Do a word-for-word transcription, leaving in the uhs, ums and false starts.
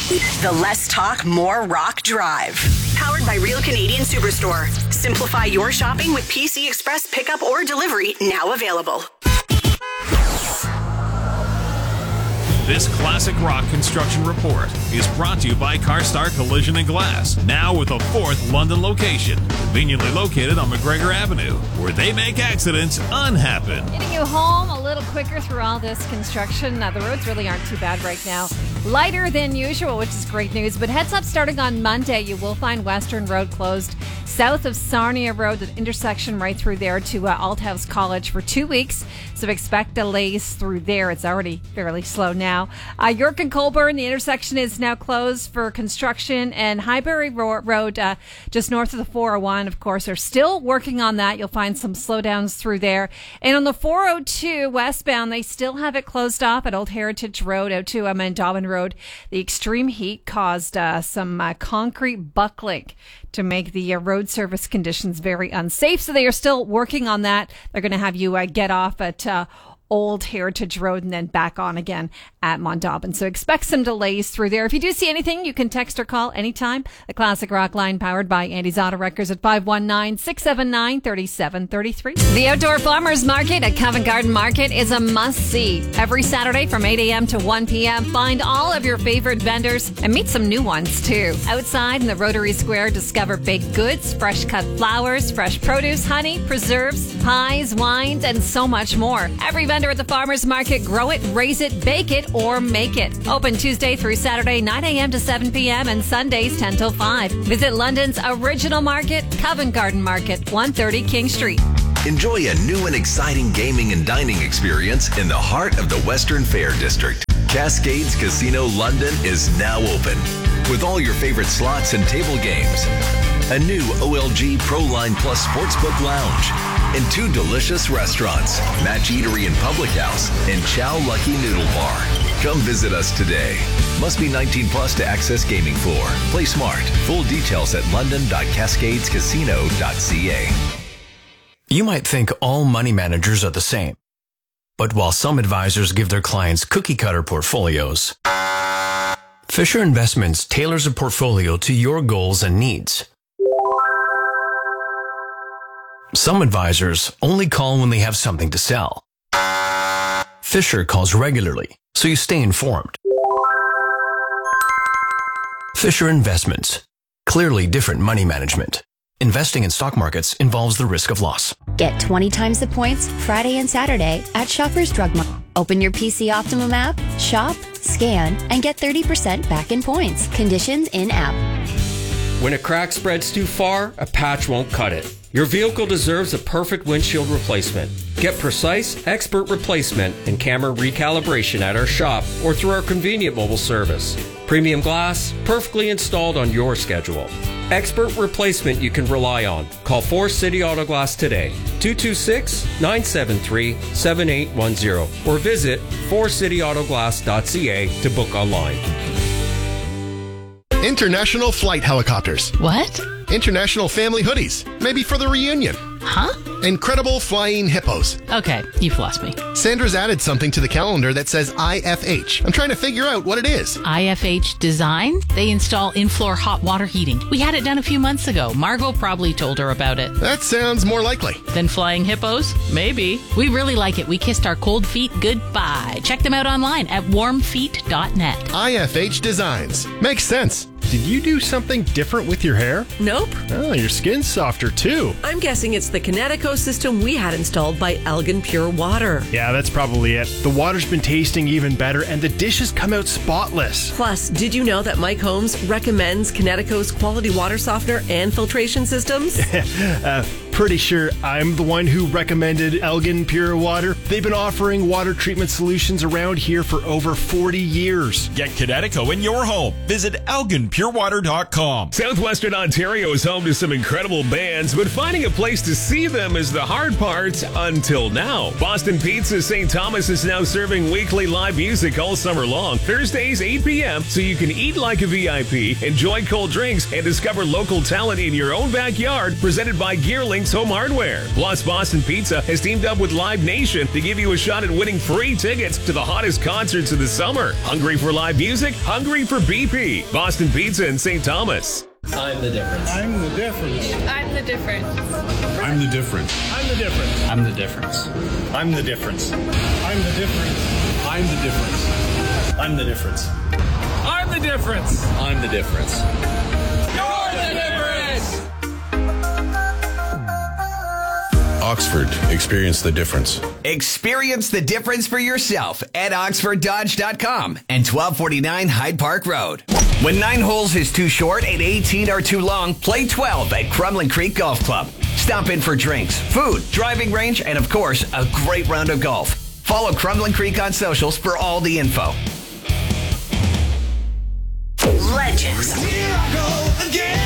The Less Talk, More Rock Drive. Powered by Real Canadian Superstore. Simplify your shopping with P C Express pickup or delivery, now available. This classic rock construction report is brought to you by CarStar Collision and Glass, now with a fourth London location, conveniently located on McGregor Avenue, where they make accidents unhappen. Getting you home a little quicker through all this construction. Uh, the roads really aren't too bad right now. Lighter than usual, which is great news, but heads up, starting on Monday, you will find Western Road closed south of Sarnia Road, the intersection right through there to uh, Althouse College for two weeks. So expect delays through there. It's already fairly slow now. Uh, York and Colburn, the intersection is now closed for construction, and Highbury Ro- Road, uh, just north of the four oh one, of course, are still working on that. You'll find some slowdowns through there. And on the four oh two westbound, they still have it closed off at Old Heritage Road out to uh, Mandalban Road. The extreme heat caused uh, some uh, concrete buckling to make the uh, road service conditions very unsafe. So they are still working on that. They're going to have you uh, get off at uh, Old Heritage Road and then back on again at Mondawban. So expect some delays through there. If you do see anything, you can text or call anytime. The Classic Rock line powered by Andy's Auto Wreckers at five one nine, six seven nine, three seven three three. The Outdoor Farmers Market at Covent Garden Market is a must-see. Every Saturday from eight a.m. to one p.m., find all of your favorite vendors and meet some new ones, too. Outside in the Rotary Square, discover baked goods, fresh-cut flowers, fresh produce, honey, preserves, pies, wines, and so much more. Every vendor at the farmers market, grow it, raise it, bake it, or make it. Open Tuesday through Saturday, nine a.m. to seven p.m. and Sundays ten till five. Visit London's original market, Covent Garden Market, one thirty King Street. Enjoy a new and exciting gaming and dining experience in the heart of the Western Fair District. Cascades Casino London is now open with all your favorite slots and table games. A new O L G ProLine Plus Sportsbook Lounge. And two delicious restaurants, Match Eatery and Public House, and Chow Lucky Noodle Bar. Come visit us today. Must be nineteen plus to access gaming floor. Play smart. Full details at london dot cascades casino dot c a. You might think all money managers are the same. But while some advisors give their clients cookie-cutter portfolios, Fisher Investments tailors a portfolio to your goals and needs. Some advisors only call when they have something to sell. Fisher calls regularly, so you stay informed. Fisher Investments. Clearly different money management. Investing in stock markets involves the risk of loss. Get twenty times the points Friday and Saturday at Shoppers Drug Mart. Open your P C Optimum app, shop, scan, and get thirty percent back in points. Conditions in-app. When a crack spreads too far, a patch won't cut it. Your vehicle deserves a perfect windshield replacement. Get precise, expert replacement and camera recalibration at our shop or through our convenient mobile service. Premium glass, perfectly installed on your schedule. Expert replacement you can rely on. Call Forest City Auto Glass today, two two six, nine seven three, seven eight one zero, or visit forest city auto glass dot c a to book online. International Flight Helicopters. What? International Family Hoodies. Maybe for the reunion. Huh? Incredible Flying Hippos. Okay, you've lost me. Sandra's added something to the calendar that says I F H. I'm trying to figure out what it is. I F H Design? They install in-floor hot water heating. We had it done a few months ago. Margot probably told her about it. That sounds more likely. Than flying hippos? Maybe. We really like it. We kissed our cold feet goodbye. Check them out online at warm feet dot net. I F H Designs. Makes sense. Did you do something different with your hair? Nope. Oh, your skin's softer too. I'm guessing it's the Kinetico system we had installed by Elgin Pure Water. Yeah, that's probably it. The water's been tasting even better and the dishes come out spotless. Plus, did you know that Mike Holmes recommends Kinetico's quality water softener and filtration systems? uh, pretty sure I'm the one who recommended Elgin Pure Water. They've been offering water treatment solutions around here for over forty years. Get Kinetico in your home. Visit elgin pure water dot com. Southwestern Ontario is home to some incredible bands, but finding a place to see them is the hard part until now. Boston Pizza Saint Thomas is now serving weekly live music all summer long, Thursdays eight p.m., so you can eat like a V I P, enjoy cold drinks, and discover local talent in your own backyard, presented by Gearlinks Home Hardware. Plus, Boston Pizza has teamed up with Live Nation to to give you a shot at winning free tickets to the hottest concerts of the summer. Hungry for live music? Hungry for B P. Boston Pizza in Saint Thomas. I'm the difference. I'm the difference. I'm the difference. I'm the difference. I'm the difference. I'm the difference. I'm the difference. I'm the difference. I'm the difference. I'm the difference. I'm the difference. I'm the difference. You're the difference. Oxford. Experience the difference. Experience the difference for yourself at oxford dodge dot com and twelve forty-nine Hyde Park Road. When nine holes is too short and eighteen are too long, play twelve at Crumlin Creek Golf Club. Stop in for drinks, food, driving range, and of course, a great round of golf. Follow Crumlin Creek on socials for all the info. Legends. Here I go again.